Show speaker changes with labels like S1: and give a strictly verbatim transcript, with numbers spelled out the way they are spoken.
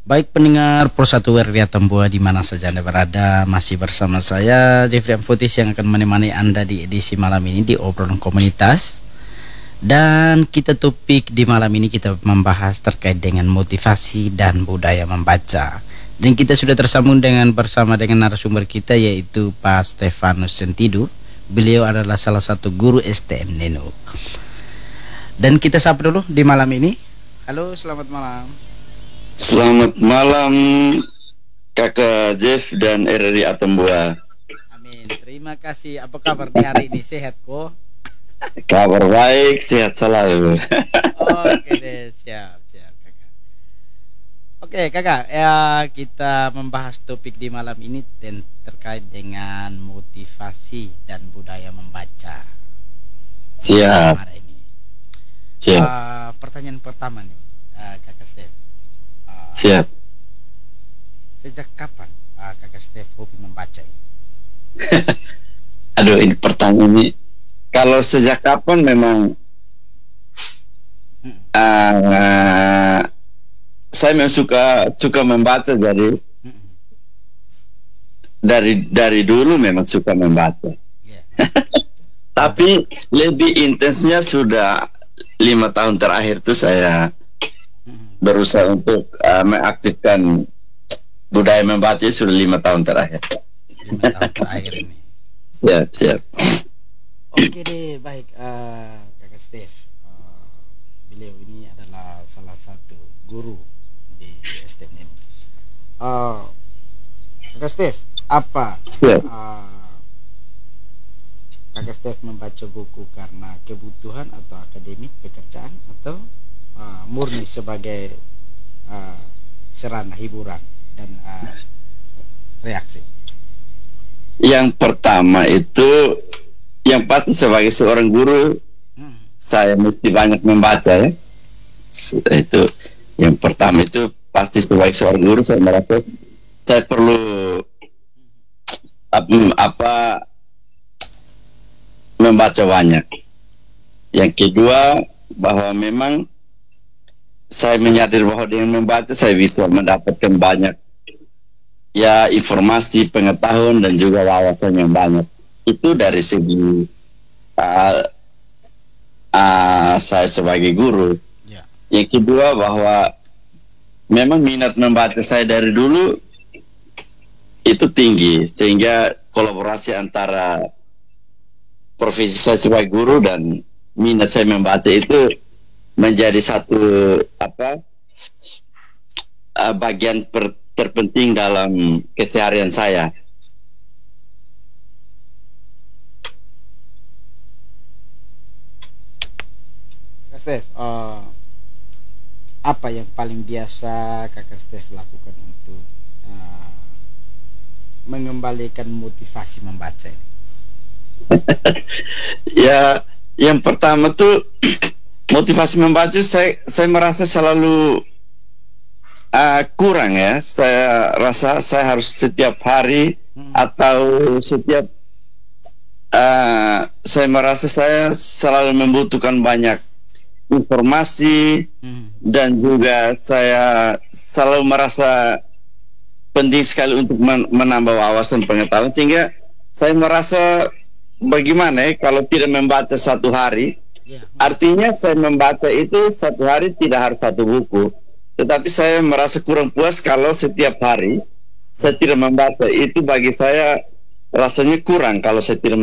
S1: Baik pendengar Pro satu R R I Atambua di mana saja Anda berada, masih bersama saya Jeffrey Amfutis yang akan menemani Anda di edisi malam ini di obrolan komunitas. Dan kita topik di malam ini kita membahas terkait dengan motivasi dan budaya membaca. Dan kita sudah tersambung dengan bersama dengan narasumber kita yaitu Pak Stefanus Sentidu. Beliau adalah salah satu guru S T M Nenuk. Dan kita sapa dulu di malam ini. Halo, selamat malam.
S2: Selamat malam Kakak Jeff dan R R I Atambua.
S1: Amin. Terima kasih. Apa kabar di hari ini? Sehat kok?
S2: Kabar baik, sehat selalu.
S1: Oke deh, siap, siap kakak. Oke kakak, ya kita membahas topik di malam ini ten- terkait dengan motivasi dan budaya membaca.
S2: Siap.
S1: Hari ini.
S2: Siap.
S1: Uh, pertanyaan pertama nih, uh, kakak Steph. Uh,
S2: Siap.
S1: Sejak kapan uh, kakak Steph hobi membaca ini?
S2: Aduh, ini pertanyaan ini. Kalau sejak kapan memang uh, saya memang suka suka membaca, jadi dari dari dulu memang suka membaca.
S1: Yeah.
S2: Tapi lebih intensnya sudah lima tahun terakhir tuh saya berusaha untuk uh, mengaktifkan budaya membaca sudah lima tahun terakhir.
S1: Lima tahun terakhir ini.
S2: Siap, siap.
S1: Oke deh, baik uh, kakak Steph. Uh, beliau ini adalah salah satu guru di S T M ini. Uh, kakak Steph, apa
S2: Siap.
S1: uh, kakak Steph membaca buku karena kebutuhan atau akademik pekerjaan atau uh, murni sebagai uh, sarana hiburan dan uh, reaksi?
S2: Yang pertama itu, yang pasti sebagai seorang guru hmm. saya mesti banyak membaca ya. Itu yang pertama, itu pasti sebagai seorang guru saya merasa saya perlu apa, apa membaca banyak. Yang kedua, bahwa memang saya menyadari bahwa dengan membaca saya bisa mendapatkan banyak ya informasi, pengetahuan dan juga wawasan yang banyak. Itu dari segi uh, uh, saya sebagai guru. Yeah. Yang kedua, bahwa memang minat membaca saya dari dulu itu tinggi, sehingga kolaborasi antara profesi saya sebagai guru dan minat saya membaca itu menjadi satu apa uh, bagian per, terpenting dalam keseharian saya.
S1: Steph, uh, apa yang paling biasa kakak Steph lakukan untuk uh, mengembalikan motivasi membaca ini?
S2: Ya, yang pertama tuh motivasi membaca saya saya merasa selalu uh, kurang ya. Saya rasa saya harus setiap hari hmm. atau setiap uh, saya merasa saya selalu membutuhkan banyak informasi hmm. dan juga saya selalu merasa penting sekali untuk men- menambah wawasan pengetahuan, sehingga saya merasa bagaimana ya kalau tidak membaca satu hari, yeah. artinya saya membaca itu satu hari tidak harus satu buku, tetapi saya merasa kurang puas kalau setiap hari saya tidak membaca. Itu bagi saya rasanya kurang kalau saya tidak